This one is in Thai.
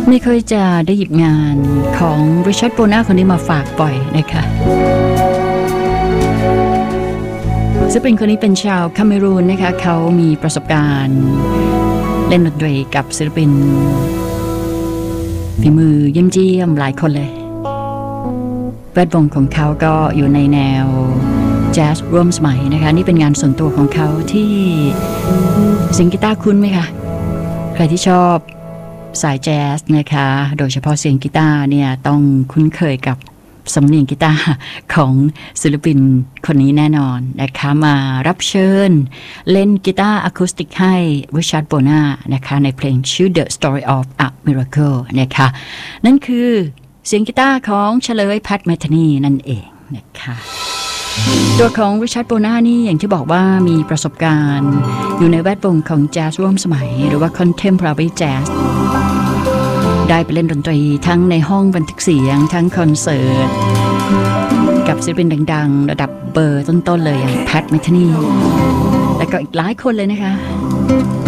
ไม่เคยจะได้หยิบงานของริชาร์ดโบนาคนนี้มาฝากบ่อยนะคะซึ่งเป็นคนนี้เป็นชาวคาเมรูนนะคะเขามีประสบการณ์เล่นดนตรีกับศิลปินฝีมือเยี่ยมๆหลายคนเลยแวดวงของเขาก็อยู่ในแนวแจ๊สร่วมสมัยนะคะนี่เป็นงานส่วนตัวของเขาที่เสียงกีตาร์คุ้นไหมคะใครที่ชอบสายแจ๊สนะคะโดยเฉพาะเสียงกีตาร์เนี่ยต้องคุ้นเคยกับสำเนียงกีตาร์ของศิลปินคนนี้แน่นอนนะคะมารับเชิญเล่นกีตาร์อะคูสติกให้ริชาร์ดโบนานะคะในเพลงชื่อ The Story of a Miracle นะคะนั่นคือเสียงกีตาร์ของเฉลยแพท เมธานีนั่นเองนะคะตัวของริชาร์ดโบนานี่อย่างที่บอกว่ามีประสบการณ์อยู่ในแวดวงของแจ๊สร่วมสมัยหรือว่า Contemporary Jazz ได้ไปเล่นดนตรีทั้งในห้องบันทึกเสียงทั้งคอนเสิร์ตกับศิลปินดังๆระดับเบอร์ต้นๆเลยอย่างแพท เมธานีและก็อีกหลายคนเลยนะคะ